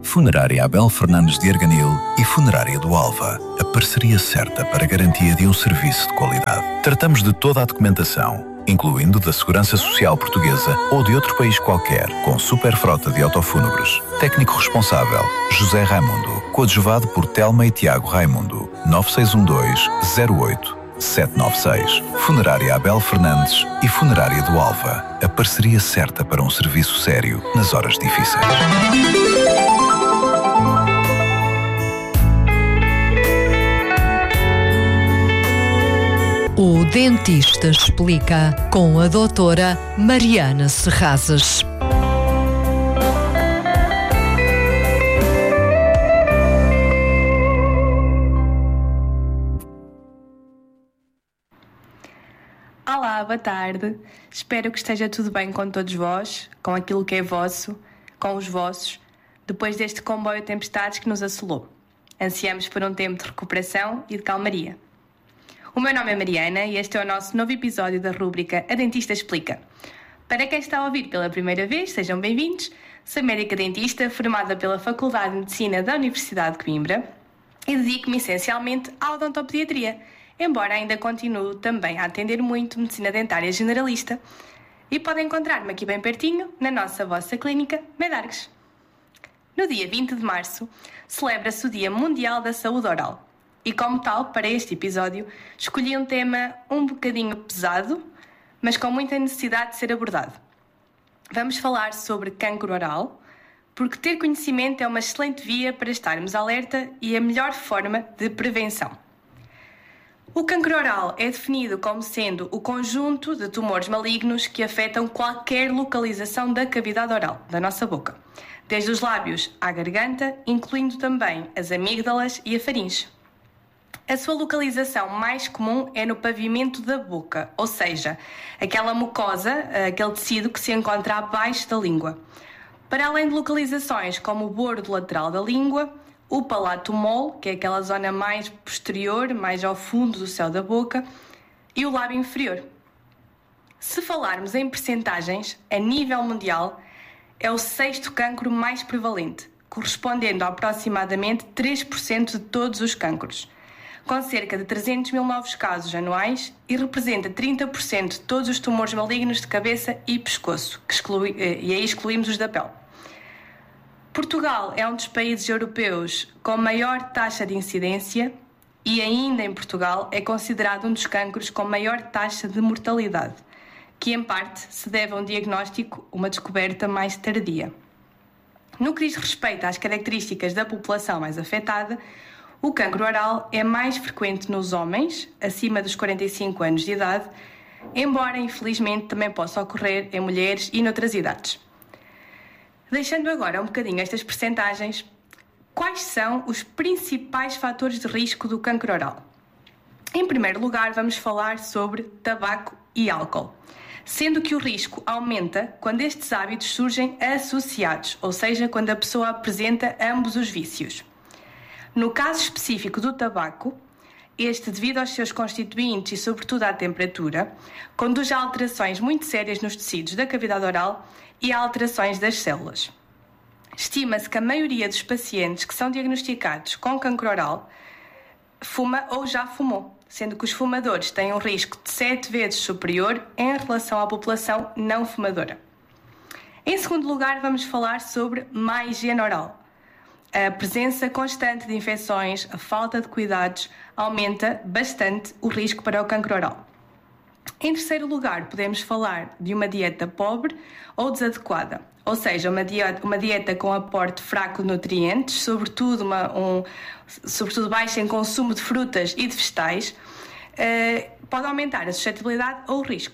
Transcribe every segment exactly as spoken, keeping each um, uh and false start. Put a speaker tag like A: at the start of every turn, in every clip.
A: Funerária Abel Fernandes de Arganil e Funerária do Alva. A parceria certa para a garantia de um serviço de qualidade. Tratamos de toda a documentação, incluindo da Segurança Social Portuguesa ou de outro país qualquer, com super frota de autofúnebres. Técnico responsável, José Raimundo. Coadjuvado por Telma e Tiago Raimundo. nove seis um dois, zero oito, sete nove seis. Funerária Abel Fernandes e Funerária do Alva. A parceria certa para um serviço sério nas horas difíceis.
B: O Dentista Explica, com a doutora Mariana Serrazes.
C: Olá, boa tarde. Espero que esteja tudo bem com todos vós, com aquilo que é vosso, com os vossos, depois deste comboio de tempestades que nos assolou. Ansiamos por um tempo de recuperação e de calmaria. O meu nome é Mariana e este é o nosso novo episódio da rúbrica A Dentista Explica. Para quem está a ouvir pela primeira vez, sejam bem-vindos. Sou médica dentista, formada pela Faculdade de Medicina da Universidade de Coimbra e dedico-me essencialmente à odontopediatria, embora ainda continue também a atender muito medicina dentária generalista. E podem encontrar-me aqui bem pertinho, na nossa vossa clínica Medargues. No dia vinte de março, celebra-se o Dia Mundial da Saúde Oral. E como tal, para este episódio, escolhi um tema um bocadinho pesado, mas com muita necessidade de ser abordado. Vamos falar sobre cancro oral, porque ter conhecimento é uma excelente via para estarmos alerta e a melhor forma de prevenção. O cancro oral é definido como sendo o conjunto de tumores malignos que afetam qualquer localização da cavidade oral, da nossa boca, desde os lábios à garganta, incluindo também as amígdalas e a faringe. A sua localização mais comum é no pavimento da boca, ou seja, aquela mucosa, aquele tecido que se encontra abaixo da língua. Para além de localizações como o bordo lateral da língua, o palato mole, que é aquela zona mais posterior, mais ao fundo do céu da boca, e o lábio inferior. Se falarmos em percentagens, a nível mundial, é o sexto cancro mais prevalente, correspondendo a aproximadamente três por cento de todos os cancros, com cerca de trezentos mil novos casos anuais e representa trinta por cento de todos os tumores malignos de cabeça e pescoço, que exclui, e aí excluímos os da pele. Portugal é um dos países europeus com maior taxa de incidência e ainda em Portugal é considerado um dos cancros com maior taxa de mortalidade, que em parte se deve a um diagnóstico, uma descoberta mais tardia. No que diz respeito às características da população mais afetada, o cancro oral é mais frequente nos homens, acima dos quarenta e cinco anos de idade, embora infelizmente também possa ocorrer em mulheres e noutras idades. Deixando agora um bocadinho estas percentagens, quais são os principais fatores de risco do cancro oral? Em primeiro lugar, vamos falar sobre tabaco e álcool, sendo que o risco aumenta quando estes hábitos surgem associados, ou seja, quando a pessoa apresenta ambos os vícios. No caso específico do tabaco, este, devido aos seus constituintes e sobretudo à temperatura, conduz a alterações muito sérias nos tecidos da cavidade oral e a alterações das células. Estima-se que a maioria dos pacientes que são diagnosticados com cancro oral fuma ou já fumou, sendo que os fumadores têm um risco de sete vezes superior em relação à população não fumadora. Em segundo lugar, vamos falar sobre má higiene oral. A presença constante de infecções, a falta de cuidados, aumenta bastante o risco para o cancro oral. Em terceiro lugar, podemos falar de uma dieta pobre ou desadequada, ou seja, uma dieta, uma dieta com aporte fraco de nutrientes, sobretudo, uma, um, sobretudo baixo em consumo de frutas e de vegetais, eh, pode aumentar a suscetibilidade ou o risco.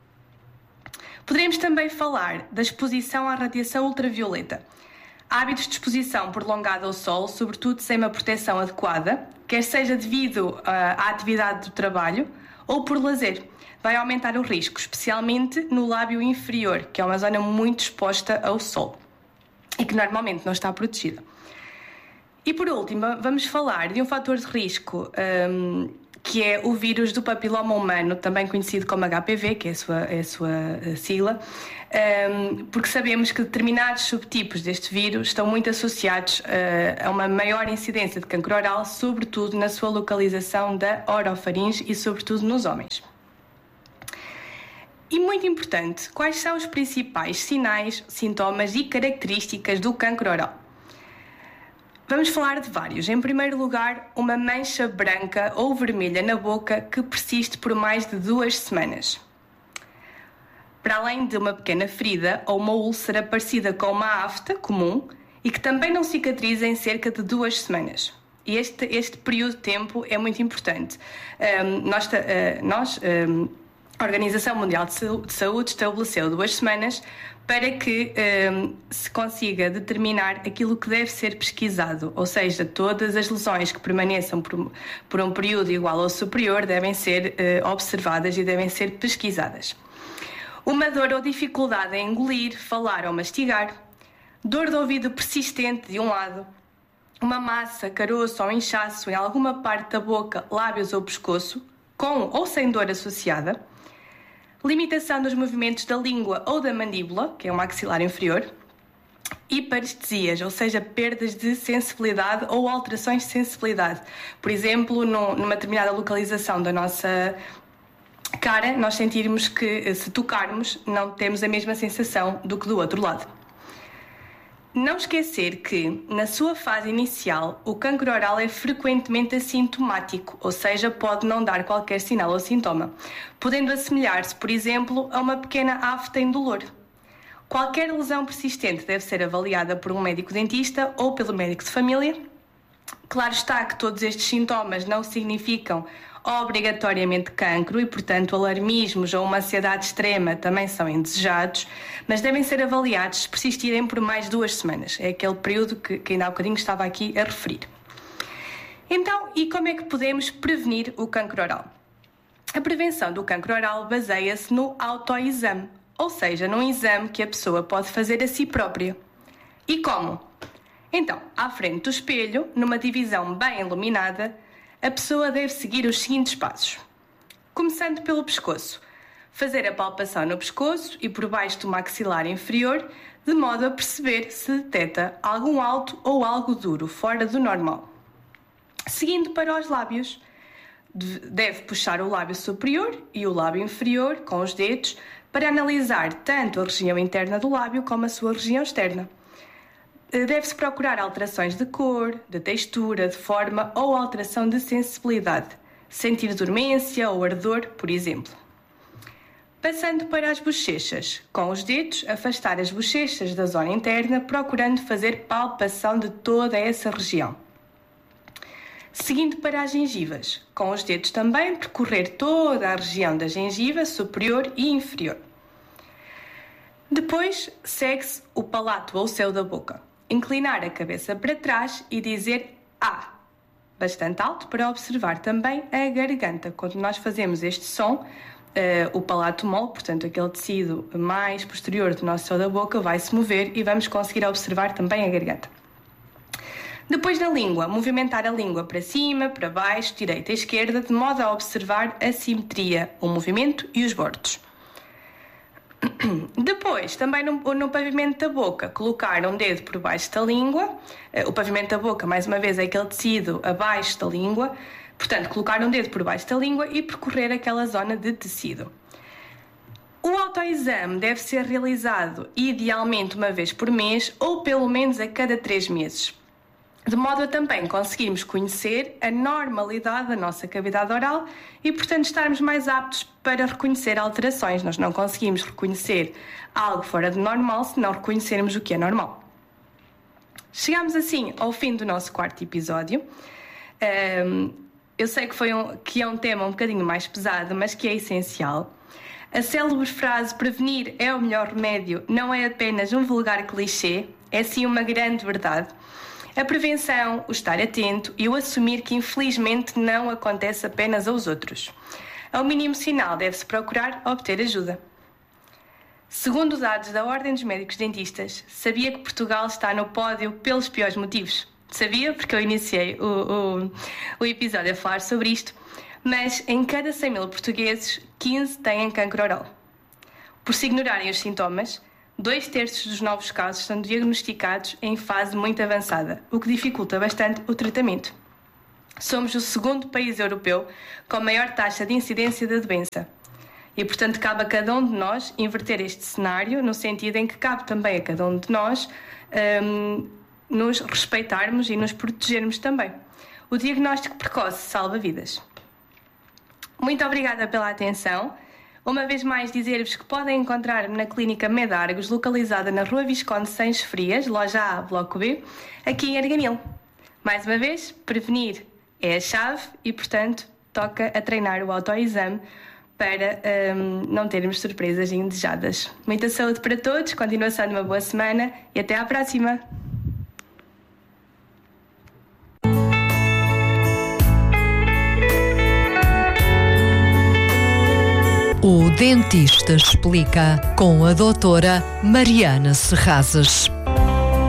C: Poderemos também falar da exposição à radiação ultravioleta. Hábitos de exposição prolongada ao sol, sobretudo sem uma proteção adequada, quer seja devido uh, à atividade do trabalho ou por lazer, vai aumentar o risco, especialmente no lábio inferior, que é uma zona muito exposta ao sol e que normalmente não está protegida. E por último, vamos falar de um fator de risco um, que é o vírus do papiloma humano, também conhecido como H P V, que é a sua, é a sua sigla, um, porque sabemos que determinados subtipos deste vírus estão muito associados uh, a uma maior incidência de cancro oral, sobretudo na sua localização da orofaringe e sobretudo nos homens. E muito importante, quais são os principais sinais, sintomas e características do cancro oral? Vamos falar de vários. Em primeiro lugar, uma mancha branca ou vermelha na boca que persiste por mais de duas semanas. Para além de uma pequena ferida ou uma úlcera parecida com uma afta comum e que também não cicatriza em cerca de duas semanas. E este, este período de tempo é muito importante. Um, nós, uh, nós um, a Organização Mundial de Saúde estabeleceu duas semanas para que um, se consiga determinar aquilo que deve ser pesquisado, ou seja, todas as lesões que permaneçam por, por um período igual ou superior devem ser uh, observadas e devem ser pesquisadas. Uma dor ou dificuldade em engolir, falar ou mastigar, dor de ouvido persistente de um lado, uma massa, caroço ou inchaço em alguma parte da boca, lábios ou pescoço, com ou sem dor associada, limitação dos movimentos da língua ou da mandíbula, que é o maxilar inferior, e parestesias, ou seja, perdas de sensibilidade ou alterações de sensibilidade. Por exemplo, no, numa determinada localização da nossa cara, nós sentirmos que, se tocarmos, não temos a mesma sensação do que do outro lado. Não esquecer que, na sua fase inicial, o cancro oral é frequentemente assintomático, ou seja, pode não dar qualquer sinal ou sintoma, podendo assemelhar-se, por exemplo, a uma pequena afta indolor. Qualquer lesão persistente deve ser avaliada por um médico dentista ou pelo médico de família. Claro está que todos estes sintomas não significam obrigatoriamente cancro e, portanto, alarmismos ou uma ansiedade extrema também são indesejados, mas devem ser avaliados se persistirem por mais duas semanas. É aquele período que, que ainda há bocadinho estava aqui a referir. Então, e como é que podemos prevenir o cancro oral? A prevenção do cancro oral baseia-se no autoexame, ou seja, num exame que a pessoa pode fazer a si própria. E como? Então, à frente do espelho, numa divisão bem iluminada, a pessoa deve seguir os seguintes passos. Começando pelo pescoço. Fazer a palpação no pescoço e por baixo do maxilar inferior, de modo a perceber se detecta algum alto ou algo duro, fora do normal. Seguindo para os lábios. Deve puxar o lábio superior e o lábio inferior com os dedos para analisar tanto a região interna do lábio como a sua região externa. Deve-se procurar alterações de cor, de textura, de forma ou alteração de sensibilidade, sentir dormência ou ardor, por exemplo. Passando para as bochechas, com os dedos afastar as bochechas da zona interna, procurando fazer palpação de toda essa região. Seguindo para as gengivas, com os dedos também percorrer toda a região da gengiva superior e inferior. Depois segue-se o palato ou o céu da boca. Inclinar a cabeça para trás e dizer A, bastante alto, para observar também a garganta. Quando nós fazemos este som, uh, o palato mole, portanto aquele tecido mais posterior do nosso céu da boca, vai se mover e vamos conseguir observar também a garganta. Depois da língua, movimentar a língua para cima, para baixo, direita e esquerda, de modo a observar a simetria, o movimento e os bordos. Depois, também no, no pavimento da boca, colocar um dedo por baixo da língua. O pavimento da boca, mais uma vez, é aquele tecido abaixo da língua. Portanto, colocar um dedo por baixo da língua e percorrer aquela zona de tecido. O autoexame deve ser realizado idealmente uma vez por mês ou pelo menos a cada três meses. De modo a também conseguirmos conhecer a normalidade da nossa cavidade oral e, portanto, estarmos mais aptos para reconhecer alterações. Nós não conseguimos reconhecer algo fora do normal se não reconhecermos o que é normal. Chegamos assim ao fim do nosso quarto episódio. Um, eu sei que, foi um, que é um tema um bocadinho mais pesado, mas que é essencial. A célebre frase "prevenir é o melhor remédio" não é apenas um vulgar clichê, é sim uma grande verdade. A prevenção, o estar atento e o assumir que infelizmente não acontece apenas aos outros. Ao mínimo sinal deve-se procurar obter ajuda. Segundo dados da Ordem dos Médicos Dentistas, sabia que Portugal está no pódio pelos piores motivos? Sabia, porque eu iniciei o, o, o episódio a falar sobre isto. mas em cada cem mil portugueses, quinze têm cancro oral. Por se ignorarem os sintomas, dois terços dos novos casos são diagnosticados em fase muito avançada, o que dificulta bastante o tratamento. Somos o segundo país europeu com maior taxa de incidência da doença. E, portanto, cabe a cada um de nós inverter este cenário, no sentido em que cabe também a cada um de nós um, nos respeitarmos e nos protegermos também. O diagnóstico precoce salva vidas. Muito obrigada pela atenção. Uma vez mais, dizer-vos que podem encontrar-me na Clínica Medargos, localizada na Rua Visconde Sens Frias, loja A, Bloco B, aqui em Arganil. Mais uma vez, prevenir é a chave e, portanto, toca a treinar o autoexame para um, não termos surpresas indesejadas. Muita saúde para todos, continuação de uma boa semana e até à próxima!
B: O Dentista Explica, com a doutora Mariana Serrazes.